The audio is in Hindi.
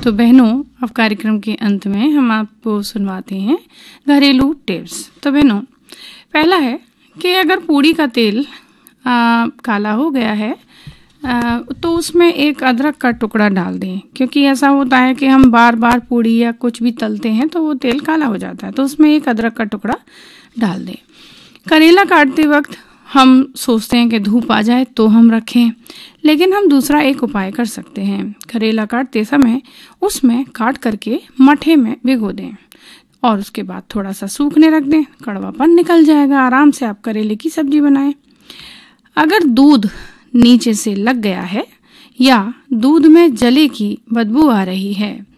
तो बहनों, अब कार्यक्रम के अंत में हम आपको सुनवाते हैं घरेलू टिप्स। तो बहनों, पहला है कि अगर पूड़ी का तेल काला हो गया है तो उसमें एक अदरक का टुकड़ा डाल दें, क्योंकि ऐसा होता है कि हम बार बार पूड़ी या कुछ भी तलते हैं तो वो तेल काला हो जाता है, तो उसमें एक अदरक का टुकड़ा डाल दें। करेला काटते वक्त हम सोचते हैं कि धूप आ जाए तो हम रखें, लेकिन हम दूसरा एक उपाय कर सकते हैं। करेला काटते समय उसमें काट करके मठे में भिगो दें और उसके बाद थोड़ा सा सूखने रख दें, कड़वापन निकल जाएगा, आराम से आप करेले की सब्जी बनाएं। अगर दूध नीचे से लग गया है या दूध में जले की बदबू आ रही है